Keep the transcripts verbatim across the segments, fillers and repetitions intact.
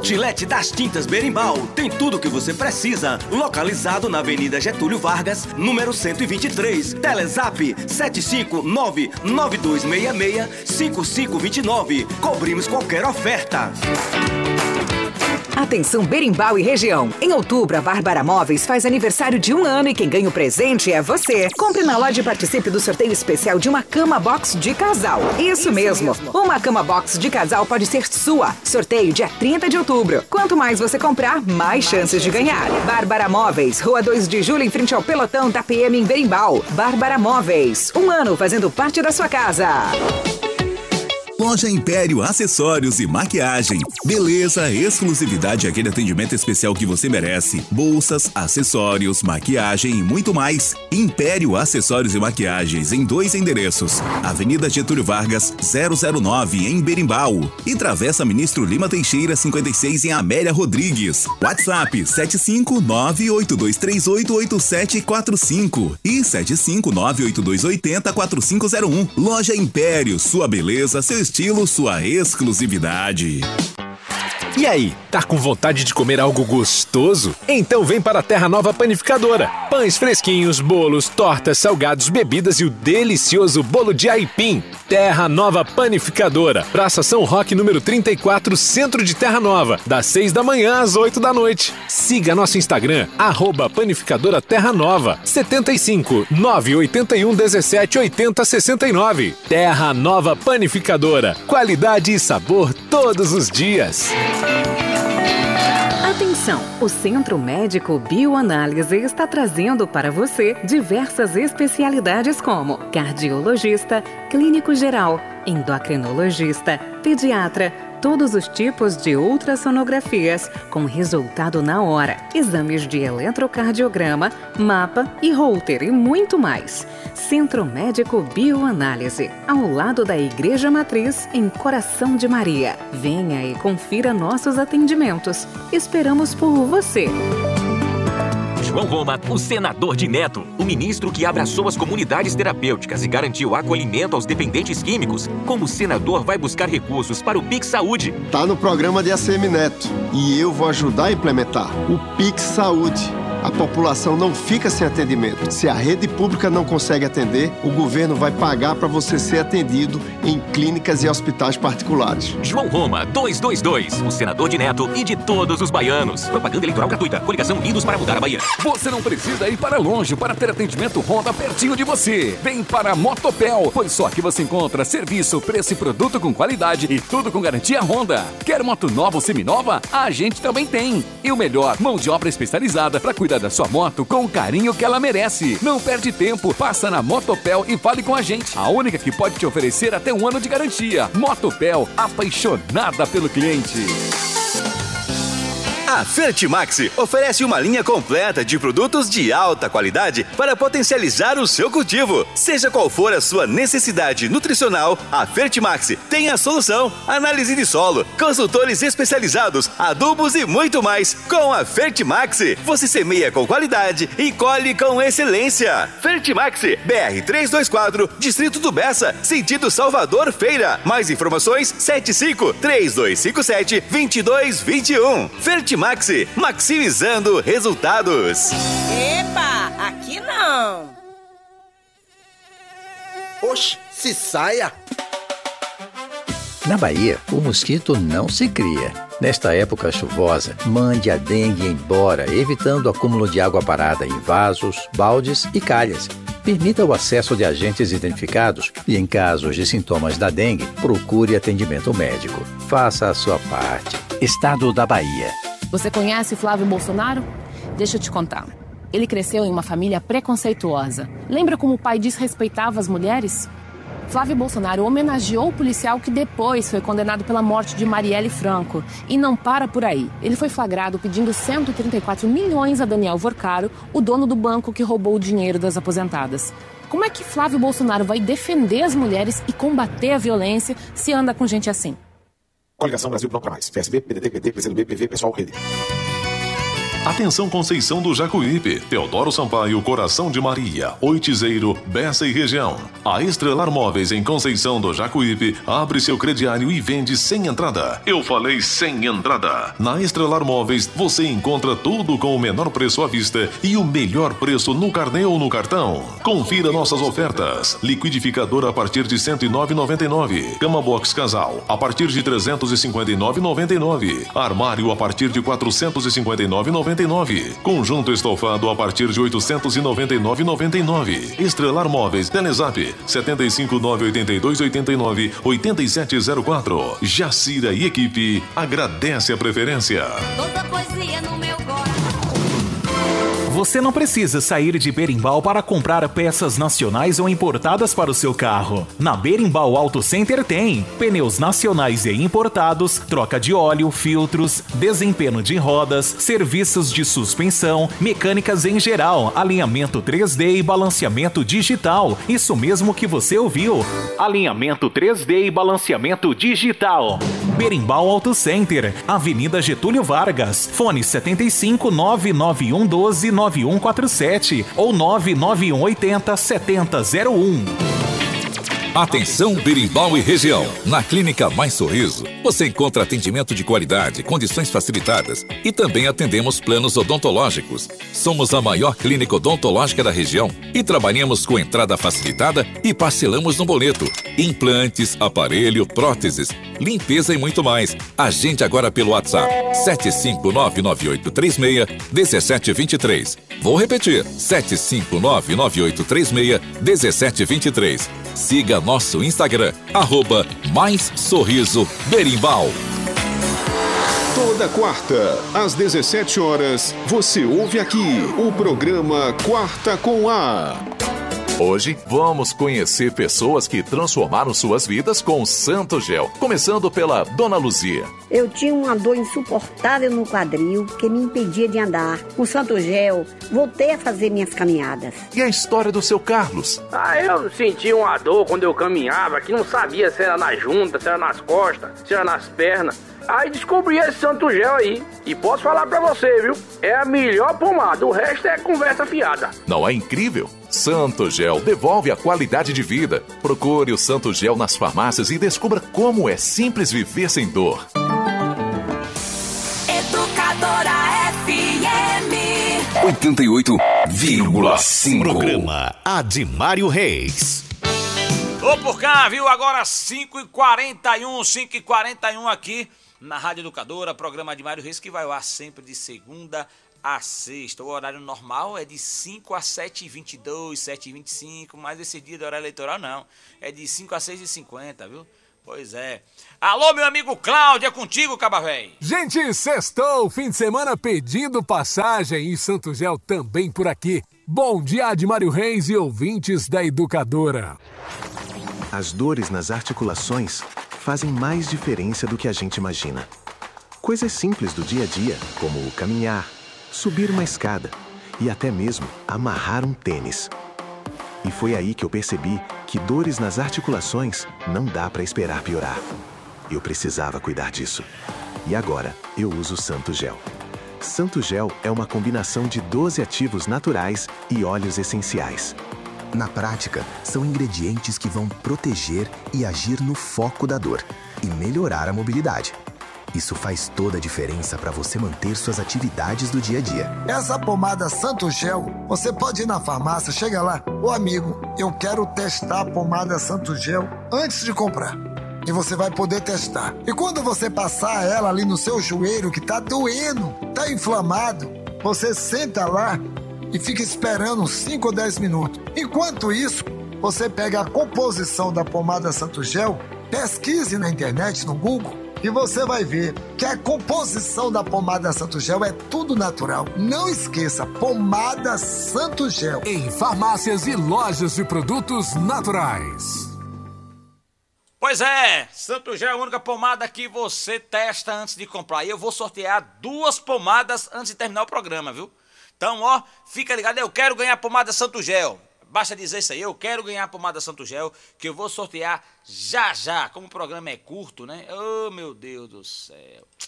Outlet das Tintas Berimbau tem tudo o que você precisa. Localizado na Avenida Getúlio Vargas, número cento e vinte e três. Telezap sete cinco nove nove dois seis seis cinco cinco dois nove. Cobrimos qualquer oferta. Atenção Berimbau e região. Em outubro, a Bárbara Móveis faz aniversário de um ano e quem ganha o presente é você. Compre na loja e participe do sorteio especial de uma cama box de casal. Isso, Isso mesmo. mesmo. Uma cama box de casal pode ser sua. Sorteio dia trinta de outubro. Quanto mais você comprar, mais, mais chances de ganhar. Bárbara Móveis, Rua dois de Julho, em frente ao pelotão da P M em Berimbau. Bárbara Móveis, um ano fazendo parte da sua casa. Loja Império Acessórios e Maquiagem. Beleza, exclusividade e aquele atendimento especial que você merece. Bolsas, acessórios, maquiagem e muito mais. Império Acessórios e Maquiagens em dois endereços. Avenida Getúlio Vargas, zero zero nove, em Berimbau. E Travessa Ministro Lima Teixeira, cinquenta e seis, em Amélia Rodrigues. WhatsApp sete cinco nove oito dois três oito oito sete quatro cinco e sete cinco nove oito dois oito zero quatro cinco zero um. Loja Império, sua beleza, seu estilo, sua exclusividade. E aí, tá com vontade de comer algo gostoso? Então vem para a Terra Nova Panificadora. Pães fresquinhos, bolos, tortas, salgados, bebidas e o delicioso bolo de aipim. Terra Nova Panificadora. Praça São Roque, número trinta e quatro, Centro de Terra Nova. Das seis da manhã às oito da noite. Siga nosso Instagram, arroba Panificadora Terra Nova. setenta e cinco, nove oito um, dezessete, oitenta, sessenta e nove. Terra Nova Panificadora. Qualidade e sabor todos os dias. Atenção! O Centro Médico Bioanálise está trazendo para você diversas especialidades como cardiologista, clínico geral, endocrinologista, pediatra, todos os tipos de ultrassonografias com resultado na hora, exames de eletrocardiograma, mapa e Holter e muito mais. Centro Médico Bioanálise, ao lado da Igreja Matriz, em Coração de Maria. Venha e confira nossos atendimentos. Esperamos por você. João Roma, o senador de Neto, o ministro que abraçou as comunidades terapêuticas e garantiu acolhimento aos dependentes químicos. Como senador, vai buscar recursos para o Pix Saúde. Tá no programa de A C M Neto e eu vou ajudar a implementar o Pix Saúde. A população não fica sem atendimento. Se a rede pública não consegue atender, o governo vai pagar para você ser atendido em clínicas e hospitais particulares. João Roma, duzentos e vinte e dois, o senador de Neto e de todos os baianos. Propaganda eleitoral gratuita. Coligação Unidos para Mudar a Bahia. Você não precisa ir para longe para ter atendimento Honda pertinho de você. Vem para a Motopel, pois só aqui você encontra serviço, preço e produto com qualidade e tudo com garantia Honda. Quer moto nova ou seminova? A gente também tem. E o melhor, mão de obra especializada para cuidar da sua moto com o carinho que ela merece. Não perde tempo, passa na Motopel e fale com a gente. A única que pode te oferecer até um ano de garantia. Motopel, apaixonada pelo cliente. A Fertimax oferece uma linha completa de produtos de alta qualidade para potencializar o seu cultivo. Seja qual for a sua necessidade nutricional, a Fertimax tem a solução. Análise de solo, consultores especializados, adubos e muito mais. Com a Fertimax, você semeia com qualidade e colhe com excelência. Fertimax, B R trezentos e vinte e quatro, Distrito do Bessa, sentido Salvador Feira. Mais informações, sete cinco, três dois cinco sete, dois dois dois um. Fertimax, maximizando resultados. Epa, aqui não. Oxe, se saia. Na Bahia, o mosquito não se cria. Nesta época chuvosa, mande a dengue embora, evitando o acúmulo de água parada em vasos, baldes e calhas. Permita o acesso de agentes identificados e, em casos de sintomas da dengue, procure atendimento médico. Faça a sua parte. Estado da Bahia. Você conhece Flávio Bolsonaro? Deixa eu te contar. Ele cresceu em uma família preconceituosa. Lembra como o pai desrespeitava as mulheres? Flávio Bolsonaro homenageou o policial que depois foi condenado pela morte de Marielle Franco. E não para por aí. Ele foi flagrado pedindo cento e trinta e quatro milhões a Daniel Vorcaro, o dono do banco que roubou o dinheiro das aposentadas. Como é que Flávio Bolsonaro vai defender as mulheres e combater a violência se anda com gente assim? Coligação Brasil Não Pra Mais. P S B, P D T, P T, P C do B, P V, Pessoal, Rede. Atenção Conceição do Jacuípe, Teodoro Sampaio, Coração de Maria, Oitizeiro, Bessa e região. A Estrelar Móveis em Conceição do Jacuípe abre seu crediário e vende sem entrada. Eu falei sem entrada. Na Estrelar Móveis você encontra tudo com o menor preço à vista e o melhor preço no carnê ou no cartão. Confira nossas ofertas. Liquidificador a partir de cento e nove reais e noventa e nove centavos. Cama Box Casal a partir de trezentos e cinquenta e nove reais e noventa e nove centavos. Armário a partir de quatrocentos e cinquenta e nove reais e noventa e nove centavos. Conjunto estofado a partir de oitocentos e noventa e nove reais e noventa e nove centavos. Estrelar Móveis, Telezap sete cinco nove oito dois oito nove oito sete zero quatro. Jacira e equipe agradece a preferência. Toda poesia no meu coração. Você não precisa sair de Berimbau para comprar peças nacionais ou importadas para o seu carro. Na Berimbau Auto Center tem pneus nacionais e importados, troca de óleo, filtros, desempenho de rodas, serviços de suspensão, mecânicas em geral, alinhamento três D e balanceamento digital. Isso mesmo que você ouviu. Alinhamento três D e balanceamento digital. Berimbau Auto Center, Avenida Getúlio Vargas, fone setenta e cinco, nove nove um um doze, nove um quatro sete ou nove nove um oito zero, sete zero zero um. Atenção Berimbau e região. Na Clínica Mais Sorriso, você encontra atendimento de qualidade, condições facilitadas e também atendemos planos odontológicos. Somos a maior clínica odontológica da região e trabalhamos com entrada facilitada e parcelamos no boleto. Implantes, aparelho, próteses, limpeza e muito mais. Agende agora pelo WhatsApp sete cinco nove nove oito três seis um sete dois três. Vou repetir, sete cinco nove nove oito três seis um sete dois três. Siga nosso Instagram, arroba Mais Sorriso Berimbau. Toda quarta, às dezessete horas, você ouve aqui o programa Quarta com A. Hoje vamos conhecer pessoas que transformaram suas vidas com o Santo Gel, começando pela Dona Luzia. Eu tinha uma dor insuportável no quadril que me impedia de andar. Com o Santo Gel, voltei a fazer minhas caminhadas. E a história do seu Carlos? Ah, eu sentia uma dor quando eu caminhava, que não sabia se era na junta, se era nas costas, se era nas pernas. Aí descobri esse Santo Gel aí. E posso falar pra você, viu? É a melhor pomada, o resto é conversa fiada. Não é incrível? Santo Gel devolve a qualidade de vida. Procure o Santo Gel nas farmácias e descubra como é simples viver sem dor. Educadora F M oitenta e oito vírgula cinco. Programa Admário Reis. Tô por cá, viu? Agora cinco e quarenta e um, cinco e quarenta e um aqui na Rádio Educadora, programa Admário Reis, que vai ao ar sempre de segunda a sexta. O horário normal é de cinco a sete e vinte e dois, sete e vinte e cinco, mas esse dia do horário eleitoral não. É de cinco a seis e cinquenta, viu? Pois é. Alô, meu amigo Cláudio, é contigo, Caba Véi. Gente, sextou, fim de semana pedindo passagem e Santo Gel também por aqui. Bom dia, Admário Reis e ouvintes da Educadora. As dores nas articulações fazem mais diferença do que a gente imagina. Coisas simples do dia a dia, como caminhar, subir uma escada e até mesmo amarrar um tênis. E foi aí que eu percebi que dores nas articulações não dá para esperar piorar. Eu precisava cuidar disso. E agora eu uso Santo Gel. Santo Gel é uma combinação de doze ativos naturais e óleos essenciais. Na prática, são ingredientes que vão proteger e agir no foco da dor e melhorar a mobilidade. Isso faz toda a diferença para você manter suas atividades do dia a dia. Essa pomada Santo Gel, você pode ir na farmácia, chega lá, ô amigo, eu quero testar a pomada Santo Gel antes de comprar. E você vai poder testar. E quando você passar ela ali no seu joelho que tá doendo, tá inflamado, você senta lá e fica esperando uns cinco ou dez minutos. Enquanto isso, você pega a composição da pomada Santo Gel, pesquise na internet, no Google, e você vai ver que a composição da pomada Santo Gel é tudo natural. Não esqueça, pomada Santo Gel. Em farmácias e lojas de produtos naturais. Pois é, Santo Gel é a única pomada que você testa antes de comprar. E eu vou sortear duas pomadas antes de terminar o programa, viu? Então, ó, fica ligado, eu quero ganhar a pomada Santo Gel. Basta dizer isso aí, eu quero ganhar a pomada Santo Gel, que eu vou sortear já já. Como o programa é curto, né? Oh, meu Deus do céu.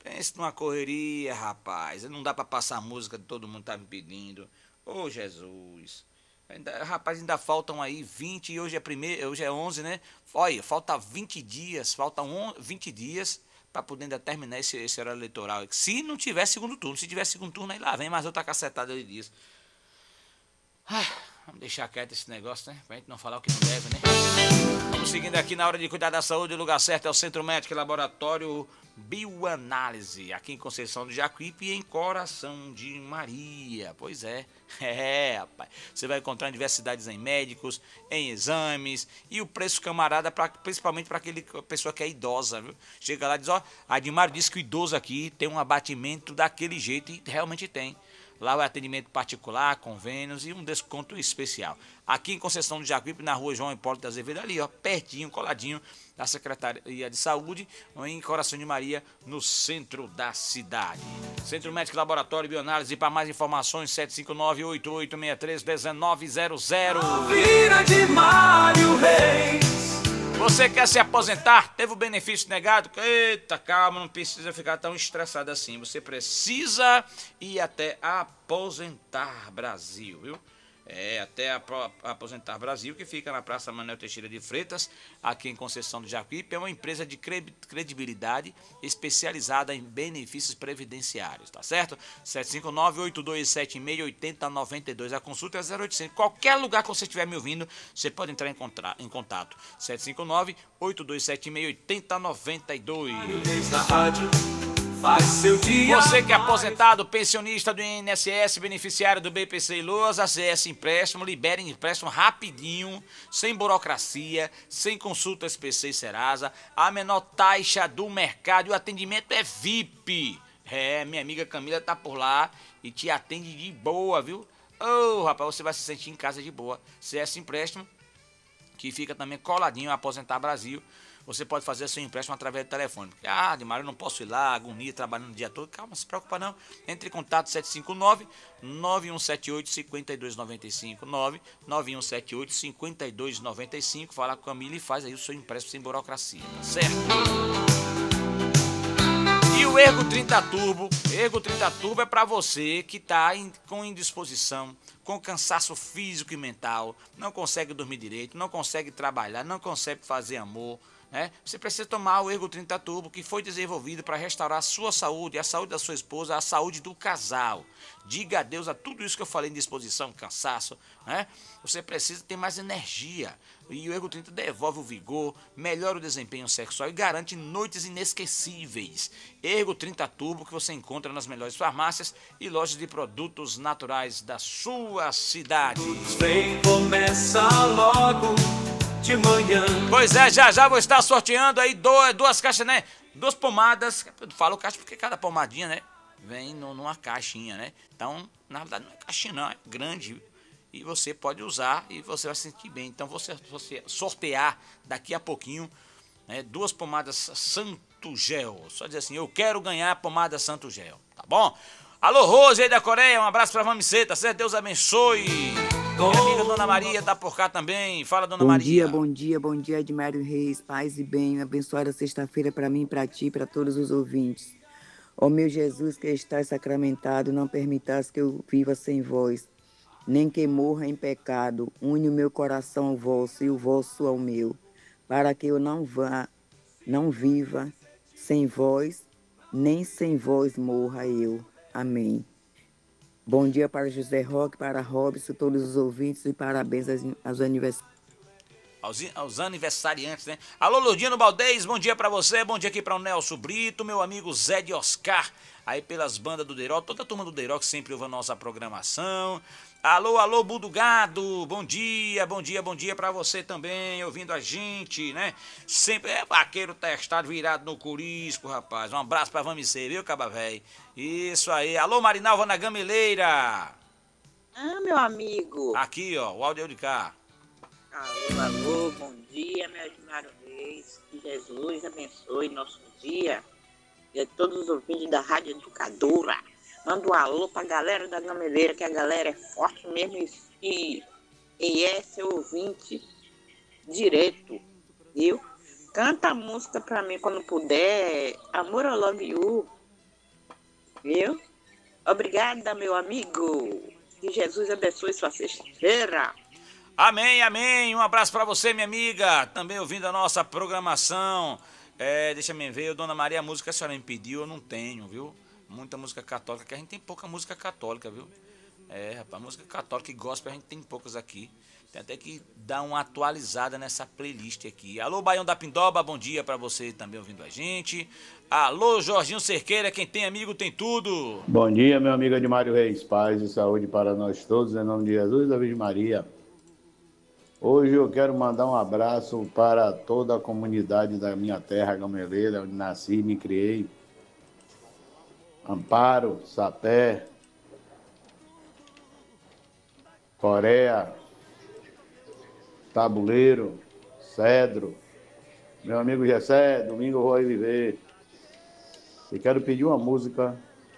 Pense numa correria, rapaz. Não dá pra passar a música que todo mundo tá me pedindo. Ô, Jesus. Ainda, rapaz, ainda faltam aí vinte, e hoje é, primeiro, hoje é onze, né? Olha, falta vinte dias, faltam vinte dias pra poder ainda terminar esse, esse horário eleitoral. Se não tiver segundo turno, se tiver segundo turno, aí lá vem mais outra cacetada de dias. Ah, vamos deixar quieto esse negócio, né? Pra gente não falar o que não deve, né? Vamos seguindo aqui na hora de cuidar da saúde. O lugar certo é o Centro Médico e Laboratório Bioanálise, aqui em Conceição do Jacuípe e em Coração de Maria. Pois é, é, rapaz. Você vai encontrar em diversidades em médicos, em exames e o preço camarada, pra, principalmente para aquele pessoa que é idosa, viu? Chega lá e diz, ó, a Admário disse que o idoso aqui tem um abatimento daquele jeito e realmente tem. Lá vai atendimento particular, convênios e um desconto especial. Aqui em Conceição do Jacuípe, na rua João Hipólito Azevedo, ali, ó, pertinho, coladinho da Secretaria de Saúde, em Coração de Maria, no centro da cidade. Centro Médico Laboratório Bioanálise. Para mais informações, sete cinco nove, oito oito seis três, um nove zero zero. Vira de Mário Reis. Você quer se aposentar? Teve o benefício negado? Eita, calma, não precisa ficar tão estressado assim. Você precisa ir até Aposentar Brasil, viu? É, até a, a Aposentar Brasil, que fica na Praça Manuel Teixeira de Freitas, aqui em Conceição do Jacuípe. É uma empresa de credibilidade especializada em benefícios previdenciários, tá certo? sete cinco nove, oito dois sete seis, oito zero nove dois. A consulta é zero oitocentos. Qualquer lugar que você estiver me ouvindo, você pode entrar em, contra, em contato. sete cinco nove, oito dois sete seis, oito zero nove dois. Faz seu dia. Você que é aposentado, pensionista do I N S S, beneficiário do B P C e Loas, A C S Empréstimo, libere empréstimo rapidinho, sem burocracia, sem consulta S P C e Serasa, a menor taxa do mercado e o atendimento é V I P. É, minha amiga Camila tá por lá e te atende de boa, viu? Ô, oh, rapaz, você vai se sentir em casa de boa. C S Empréstimo, que fica também coladinho a Aposentar Brasil. Você pode fazer seu empréstimo através do telefone. Porque, ah, Admário, eu não posso ir lá, agonia, trabalhando o dia todo. Calma, não se preocupa não. Entre em contato sete cinco nove, nove um sete oito, cinco dois nove cinco, nove nove um sete oito, cinco dois nove cinco. Fala com a Camila e faz aí o seu empréstimo sem burocracia, tá certo? E o Ergo trinta Turbo, Ergo trinta Turbo é para você que está in, com indisposição, com cansaço físico e mental, não consegue dormir direito, não consegue trabalhar, não consegue fazer amor. É, você precisa tomar o Ergo trinta Turbo, que foi desenvolvido para restaurar a sua saúde, a saúde da sua esposa, a saúde do casal. Diga adeus a tudo isso que eu falei em disposição, cansaço. Né? Você precisa ter mais energia. E o Ergo trinta devolve o vigor, melhora o desempenho sexual e garante noites inesquecíveis. Ergo trinta Turbo, que você encontra nas melhores farmácias e lojas de produtos naturais da sua cidade. Vem, começa logo de manhã. Pois é, já já vou estar sorteando aí duas, duas caixas, né? Duas pomadas. Eu falo caixa porque cada pomadinha, né? Vem no, numa caixinha, né? Então, na verdade, não é caixinha, não. É grande. E você pode usar e você vai se sentir bem. Então, você, você sortear daqui a pouquinho, né, duas pomadas Santo Gel. Só dizer assim, eu quero ganhar a pomada Santo Gel. Tá bom? Alô, Rose aí da Coreia. Um abraço pra Mamiceta. Certo? Deus abençoe. Minha amiga Dona Maria tá por cá também. Fala, Dona bom Maria. Bom dia, bom dia, bom dia, Admário Reis. Paz e bem. Abençoada sexta-feira para mim, para ti, para todos os ouvintes. Ó meu Jesus que estás sacramentado, não permitas que eu viva sem vós, nem que morra em pecado. Une o meu coração ao vosso e o vosso ao meu, para que eu não vá, não viva sem vós, nem sem vós morra eu. Amém. Bom dia para José Roque, para Robson, todos os ouvintes e parabéns aos, aos aniversários. Aos, aos aniversariantes, né? Alô, Lurdino Baldez, bom dia pra você, bom dia aqui para o Nelson Brito, meu amigo Zé de Oscar, aí pelas bandas do Deiró, toda a turma do Deiró que sempre ouve a nossa programação. Alô, alô, Budugado, bom dia, bom dia, bom dia pra você também, ouvindo a gente, né? Sempre é vaqueiro testado, virado no curisco, rapaz. Um abraço pra Vamicê, viu, caba véi? Isso aí. Alô, Marinalva na Gameleira. Ah, meu amigo. Aqui, ó, o áudio de cá. Alô, alô, bom dia, meu Admário Reis. Que Jesus abençoe nosso dia. E a todos os ouvintes da Rádio Educadora. Manda um alô pra galera da Gameleira, que a galera é forte mesmo e, e é seu ouvinte direto, viu? Canta a música pra mim quando puder. Amor, I Love You, Viu? Obrigada, meu amigo. Que Jesus abençoe sua sexta-feira. Amém, amém. Um abraço pra você, minha amiga. Também ouvindo a nossa programação. É, deixa eu ver, Dona Maria, a música que a senhora me pediu, eu não tenho, viu? Muita música católica, que a gente tem pouca música católica, viu? É, rapaz, música católica e gospel a gente tem poucas aqui. Tem até que dar uma atualizada nessa playlist aqui. Alô, Baião da Pindoba, bom dia pra você também ouvindo a gente. Alô, Jorginho Cerqueira, quem tem amigo tem tudo. Bom dia, meu amigo Edmário Reis. Paz e saúde para nós todos, em nome de Jesus e da Virgem Maria. Hoje eu quero mandar um abraço para toda a comunidade da minha terra, Gameleira, onde nasci e me criei. Amparo, Sapé, Coreia, Tabuleiro, Cedro, meu amigo Gessé, domingo eu vou aí viver. Eu quero pedir uma música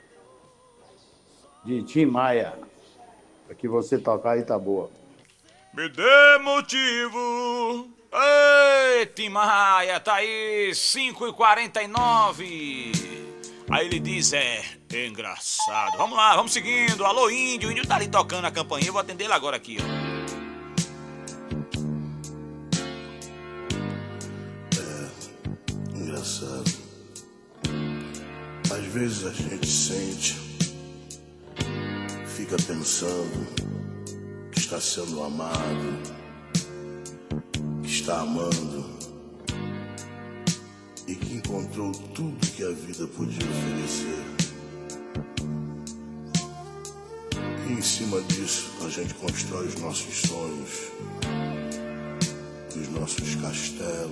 de Tim Maia, para que você tocar aí tá boa. Me dê motivo. Ei, Tim Maia, tá aí, cinco e quarenta e nove. Aí ele diz, é, engraçado. Vamos lá, vamos seguindo. Alô, Índio, o Índio tá ali tocando a campainha, eu vou atender ele agora aqui, ó. É, engraçado. Às vezes a gente sente, fica pensando que está sendo amado, que está amando e que encontrou tudo que a vida podia oferecer. E em cima disso a gente constrói os nossos sonhos, os nossos castelos,